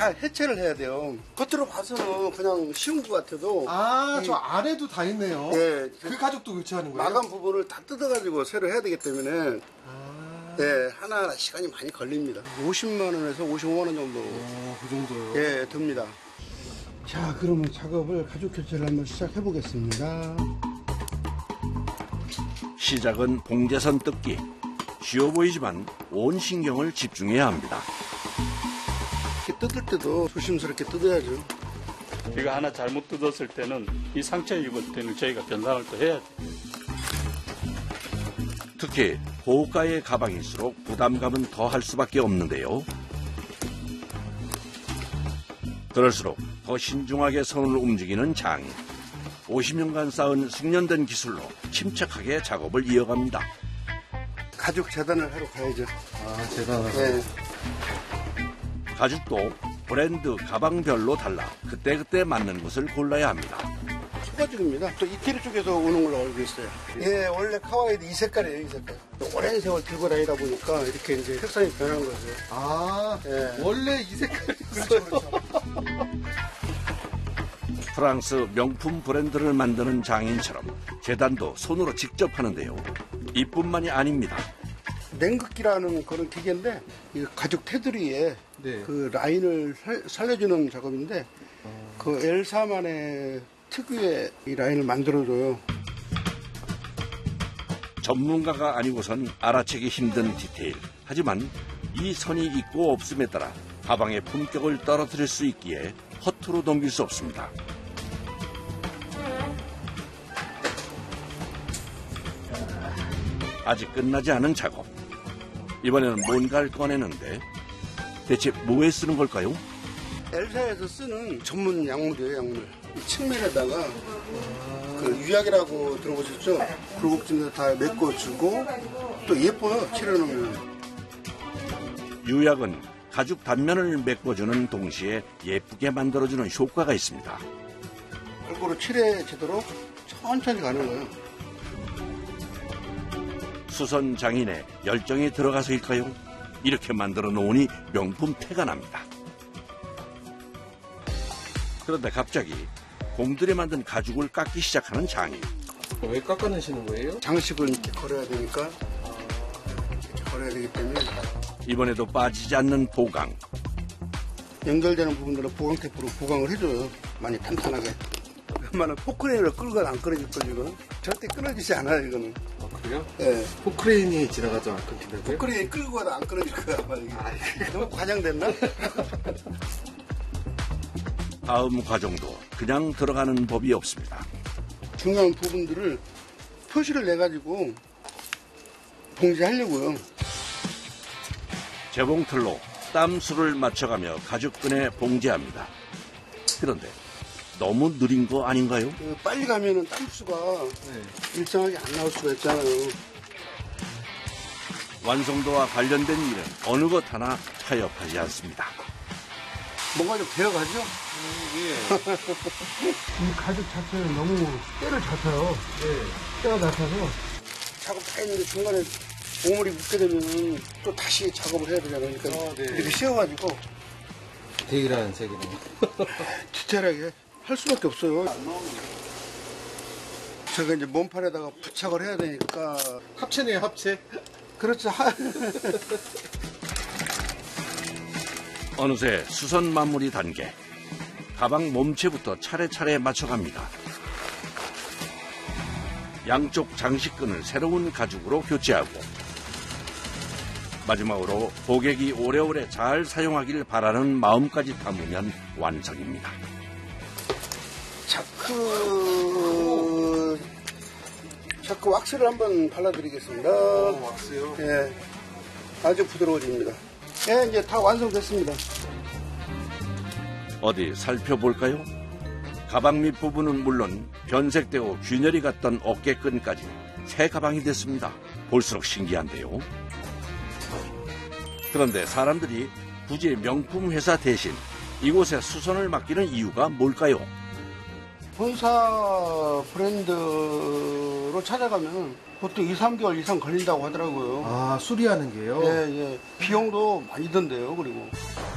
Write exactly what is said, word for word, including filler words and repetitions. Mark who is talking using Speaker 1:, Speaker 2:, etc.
Speaker 1: 다 해체를 해야 돼요. 겉으로 봐서는 그냥 쉬운 것 같아도
Speaker 2: 아, 저 안에도 다 있네요.
Speaker 1: 예,
Speaker 2: 그 가죽도 교체하는 거예요?
Speaker 1: 마감 부분을 다 뜯어가지고 새로 해야 되기 때문에
Speaker 2: 아,
Speaker 1: 네, 하나하나 시간이 많이 걸립니다. 오십만 원에서 오십오만 원 정도
Speaker 2: 어, 그 정도요?
Speaker 1: 예, 듭니다. 자, 그러면 작업을 가죽 교체를 한번 시작해 보겠습니다.
Speaker 3: 시작은 봉제선 뜯기. 쉬워 보이지만 온 신경을 집중해야 합니다.
Speaker 1: 이렇게 뜯을 때도 조심스럽게 뜯어야죠.
Speaker 4: 이거 하나 잘못 뜯었을 때는 이 상처 입을 때는 저희가 변상을 또 해야 돼요.
Speaker 3: 특히 고가의 가방일수록 부담감은 더할 수밖에 없는데요. 그럴수록 더 신중하게 손을 움직이는 장인. 오십 년간 쌓은 숙련된 기술로 침착하게 작업을 이어갑니다.
Speaker 1: 가죽 재단을 하러 가야죠.
Speaker 2: 아, 재단하고.
Speaker 1: 네.
Speaker 3: 가죽도 브랜드 가방별로 달라 그때그때 맞는 것을 골라야 합니다.
Speaker 1: 소가죽입니다. 또 이태리 쪽에서 오는 걸로 알고 있어요. 예, 원래 카와이도 이 색깔이에요, 이 색깔. 오랜 세월 들고 다니다 보니까 이렇게 이제 색상이 변한 거죠.
Speaker 2: 아,
Speaker 1: 예.
Speaker 2: 원래 이 색깔이었어요.
Speaker 1: 그렇죠, 그렇죠.
Speaker 3: 프랑스 명품 브랜드를 만드는 장인처럼 재단도 손으로 직접 하는데요. 이뿐만이 아닙니다.
Speaker 1: 냉극기라는 그런 기계인데 이 가죽 테두리에
Speaker 2: 네.
Speaker 1: 그 라인을 살, 살려주는 작업인데
Speaker 2: 어.
Speaker 1: 그 엘사만의 특유의 이 라인을 만들어줘요.
Speaker 3: 전문가가 아니고선 알아채기 힘든 디테일. 하지만 이 선이 있고 없음에 따라 가방의 품격을 떨어뜨릴 수 있기에 허투루 넘길 수 없습니다. 아직 끝나지 않은 작업. 이번에는 뭔가를 꺼내는데 대체 뭐에 쓰는 걸까요?
Speaker 1: 엘사에서 쓰는 전문 약물이에요, 약물. 이 측면에다가 그 유약이라고 들어보셨죠? 굴곡진에서 다 메꿔주고 또 예뻐요, 칠해놓으면.
Speaker 3: 유약은 가죽 단면을 메꿔주는 동시에 예쁘게 만들어주는 효과가 있습니다.
Speaker 1: 골고루 칠해 제대로 천천히 가는 거예요.
Speaker 3: 수선 장인의 열정이 들어가서일까요? 이렇게 만들어 놓으니 명품 태가 납니다. 그런데 갑자기 공들여 만든 가죽을 깎기 시작하는 장인.
Speaker 2: 왜 깎아내시는 거예요?
Speaker 1: 장식을 이렇게 걸어야 되니까 이렇게 걸어야 되기 때문에
Speaker 3: 이번에도 빠지지 않는 보강.
Speaker 1: 연결되는 부분들은 보강 테이프로 보강을 해줘요. 많이 탄탄하게. 웬만한 포크레인을 끌고 안 끊어질 거죠, 이거는. 절대 끊어지지 않아요, 이거는.
Speaker 2: 아, 그래요?
Speaker 1: 예.
Speaker 2: 포크레인이 지나가도 안 끊긴다고요?
Speaker 1: 포크레인 끌고 가도 안 끊어질 거야, 아마 이게. 너무 과장됐나?
Speaker 3: 다음 과정도 그냥 들어가는 법이 없습니다.
Speaker 1: 중요한 부분들을 표시를 내가지고 봉제하려고요.
Speaker 3: 재봉틀로 땀수를 맞춰가며 가죽끈에 봉제합니다. 그런데 너무 느린 거 아닌가요?
Speaker 1: 그 빨리 가면은 땀수가
Speaker 2: 네.
Speaker 1: 일정하게 안 나올 수가 있잖아요.
Speaker 3: 완성도와 관련된 일은 어느 것 하나 타협하지 않습니다.
Speaker 1: 뭔가 좀 되어가죠?
Speaker 2: 예.
Speaker 1: 이 가죽 자체는 너무 때를 잡혀요.
Speaker 2: 네.
Speaker 1: 때가 잡혀서 작업 다 했는데 중간에 오물이 묻게 되면 또 다시 작업을 해야 되잖아요. 그러니까
Speaker 2: 아, 네.
Speaker 1: 이렇게 씌워가지고
Speaker 2: 데일한 색이네요.
Speaker 1: 디테일하게 할 수밖에 없어요. 제가 이제 몸판에다가 부착을 해야 되니까.
Speaker 2: 합체네요, 합체.
Speaker 1: 그렇죠.
Speaker 3: 어느새 수선 마무리 단계. 가방 몸체부터 차례차례 맞춰갑니다. 양쪽 장식끈을 새로운 가죽으로 교체하고 마지막으로 고객이 오래오래 잘 사용하길 바라는 마음까지 담으면 완성입니다.
Speaker 1: 자크 자크 왁스를 한번 발라드리겠습니다.
Speaker 2: 어, 왁스요?
Speaker 1: 예, 아주 부드러워집니다. 예, 이제 다 완성됐습니다.
Speaker 3: 어디 살펴볼까요? 가방 밑 부분은 물론 변색되고 균열이 갔던 어깨끈까지 새 가방이 됐습니다. 볼수록 신기한데요. 그런데 사람들이 굳이 명품 회사 대신 이곳에 수선을 맡기는 이유가 뭘까요?
Speaker 1: 본사 브랜드로 찾아가면 보통 이, 삼 개월 이상 걸린다고 하더라고요.
Speaker 2: 아, 수리하는 게요?
Speaker 1: 예, 예. 비용도 많이 든대요, 그리고.